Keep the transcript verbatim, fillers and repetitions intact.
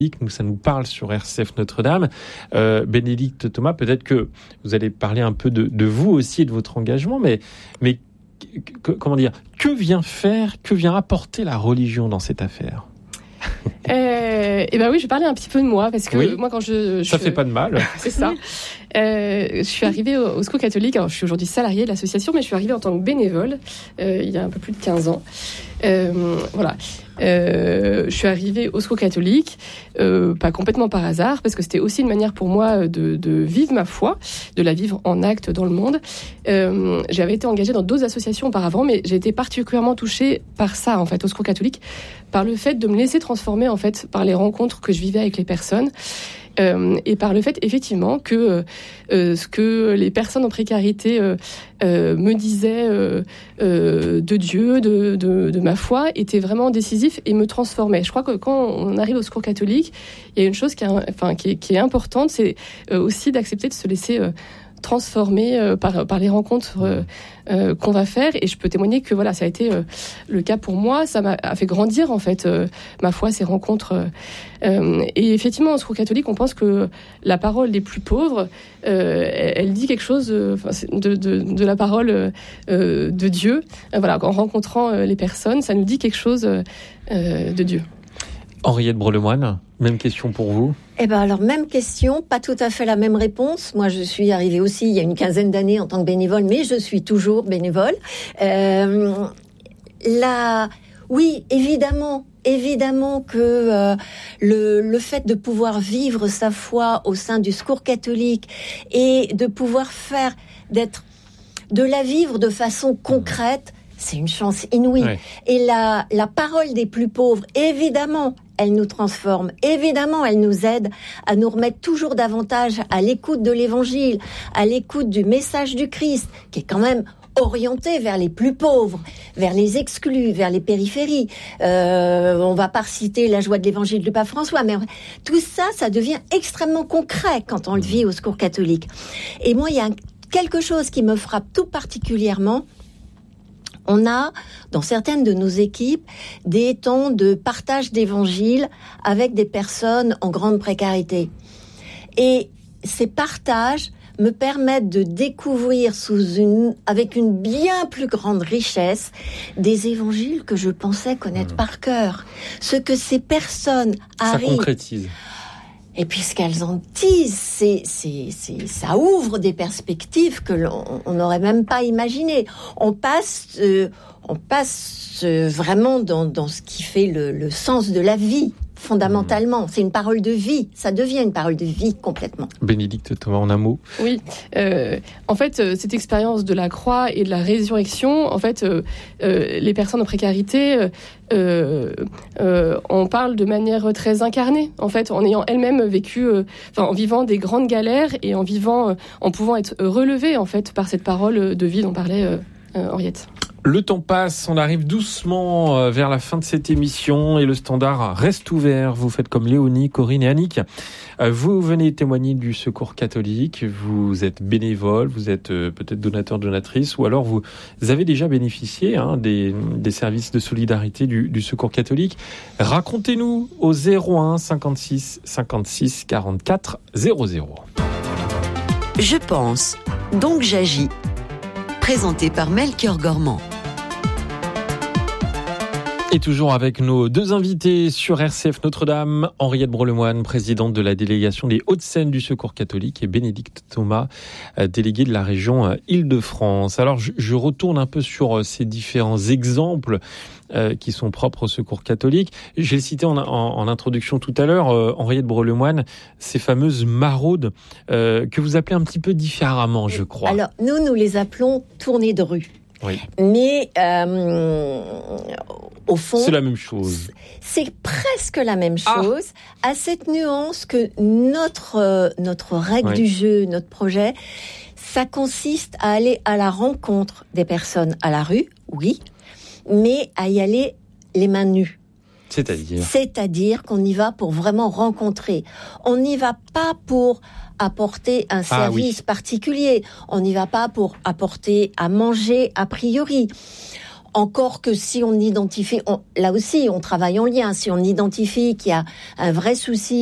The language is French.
Nous, ça nous parle sur R C F Notre-Dame. Euh, Bénédicte Thomas, peut-être que vous allez parler un peu de, de vous aussi et de votre engagement, mais, mais que, comment dire, que vient faire, que vient apporter la religion dans cette affaire ? Euh, et ben oui, je vais parler un petit peu de moi parce que oui, moi quand je, je ça fait pas de mal. C'est ça. Euh, je suis arrivée au, au Secours catholique. Alors je suis aujourd'hui salariée de l'association, mais je suis arrivée en tant que bénévole euh, il y a un peu plus de quinze ans. Euh, voilà. Euh, je suis arrivée au Secours catholique, euh, pas complètement par hasard, parce que c'était aussi une manière pour moi de, de vivre ma foi, de la vivre en acte dans le monde. Euh, j'avais été engagée dans d'autres associations auparavant, mais j'ai été particulièrement touchée par ça, en fait, au Secours catholique, par le fait de me laisser transformer, en fait, par les rencontres que je vivais avec les personnes. Euh, et par le fait, effectivement, que euh, ce que les personnes en précarité euh, euh, me disaient euh, euh, de Dieu, de, de, de ma foi, était vraiment décisif et me transformait. Je crois que quand on arrive au Secours catholique, il y a une chose qui est, enfin, qui est, qui est importante, c'est euh, aussi d'accepter de se laisser euh, transformer euh, par, par les rencontres euh, euh, qu'on va faire. Et je peux témoigner que voilà, ça a été euh, le cas pour moi. Ça m'a a fait grandir, en fait, euh, ma foi, ces rencontres. Euh, et effectivement, au Secours catholique, on pense que la parole des plus pauvres, euh, elle, elle dit quelque chose euh, de, de, de la parole euh, de Dieu. Euh, voilà, en rencontrant euh, les personnes, ça nous dit quelque chose euh, de Dieu. Henriette Brelemoine, même question pour vous. Eh ben alors, même question, pas tout à fait la même réponse. Moi, je suis arrivée aussi il y a une quinzaine d'années en tant que bénévole, mais je suis toujours bénévole. Euh, là, oui, évidemment, évidemment que euh, le, le fait de pouvoir vivre sa foi au sein du Secours catholique et de pouvoir faire, d'être, de la vivre de façon concrète, c'est une chance inouïe. Ouais. Et la, la parole des plus pauvres, évidemment, elle nous transforme. Évidemment, elle nous aide à nous remettre toujours davantage à l'écoute de l'Évangile, à l'écoute du message du Christ, qui est quand même orienté vers les plus pauvres, vers les exclus, vers les périphéries. Euh, on va pas citer la joie de l'Évangile du pape François, mais tout ça, ça devient extrêmement concret quand on le vit au Secours catholique. Et moi, il y a quelque chose qui me frappe tout particulièrement. On a, dans certaines de nos équipes, des temps de partage d'évangile avec des personnes en grande précarité. Et ces partages me permettent de découvrir sous une, avec une bien plus grande richesse des évangiles que je pensais connaître mmh. par cœur. Ce que ces personnes arrivent... Ça concrétise. Et puis ce qu'elles en disent, c'est, c'est, c'est, ça ouvre des perspectives que l'on n'aurait même pas imaginées. On passe, euh, on passe euh, vraiment dans, dans ce qui fait le, le sens de la vie, fondamentalement. C'est une parole de vie, ça devient une parole de vie complètement. Bénédicte Thomas, en un mot. Oui, euh, en fait, cette expérience de la croix et de la résurrection, en fait, euh, euh, les personnes en précarité... Euh, euh, on parle de manière très incarnée, en fait, en ayant elle-même vécu, euh, enfin, en vivant des grandes galères et en vivant, euh, en pouvant être relevée, en fait, par cette parole de vie dont parlait euh, euh, Henriette. Le temps passe, on arrive doucement vers la fin de cette émission et le standard reste ouvert. Vous faites comme Léonie, Corinne et Annick. Vous venez témoigner du Secours catholique, vous êtes bénévole, vous êtes peut-être donateur, donatrice, ou alors vous avez déjà bénéficié hein, des, des services de solidarité du, du Secours catholique. Racontez-nous au zéro un cinquante-six cinquante-six quarante-quatre zéro zéro. Je pense, donc j'agis. Présenté par Melchior Gormand. Et toujours avec nos deux invités sur R C F Notre-Dame, Henriette Brelemoine, présidente de la délégation des Hauts-de-Seine du Secours catholique, et Bénédicte Thomas, déléguée de la région Île-de-France. Alors, je, je retourne un peu sur ces différents exemples euh, qui sont propres au Secours catholique. J'ai cité en, en, en introduction tout à l'heure, euh, Henriette Brelemoine, ces fameuses maraudes euh, que vous appelez un petit peu différemment, je crois. Alors, nous, nous les appelons tournées de rue. Oui. Mais euh, au fond, c'est la même chose. C'est presque la même chose, ah. à cette nuance que notre euh, notre règle oui. du jeu, notre projet, ça consiste à aller à la rencontre des personnes à la rue, oui, mais à y aller les mains nues. C'est-à-dire C'est-à-dire qu'on y va pour vraiment rencontrer. On n'y va pas pour apporter un service ah, oui. particulier. On n'y va pas pour apporter à manger a priori. Encore que si on identifie, on, là aussi, on travaille en lien. Si on identifie qu'il y a un vrai souci